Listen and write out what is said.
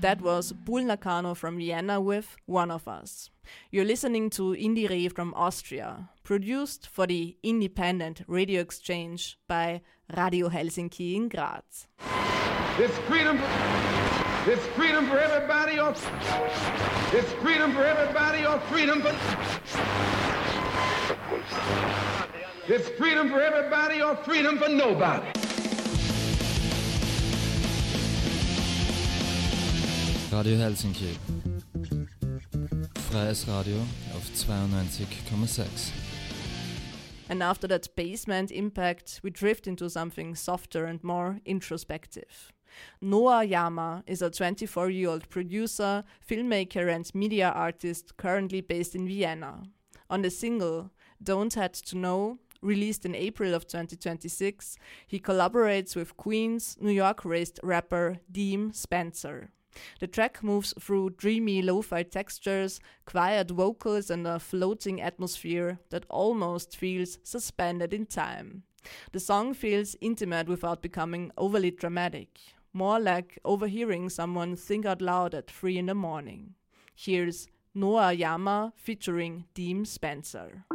That was Bull Nakano from Vienna with One of Us. You're listening to Indie Re from Austria, produced for the Independent Radio Exchange by Radio Helsinki in Graz. This freedom for everybody, or this freedom for everybody, or freedom for this freedom for everybody, or freedom for nobody. Radio Helsinki. Freies Radio auf 92,6. And after that basement impact, we drift into something softer and more introspective. Noah Yama is a 24-year-old producer, filmmaker and media artist currently based in Vienna. On the single Don't Had to Know, released in April of 2026, he collaborates with Queens, New York-raised rapper Deem Spencer. The track moves through dreamy lo-fi textures, quiet vocals and a floating atmosphere that almost feels suspended in time. The song feels intimate without becoming overly dramatic, more like overhearing someone think out loud at 3 a.m. Here's Noah Yama featuring Deem Spencer.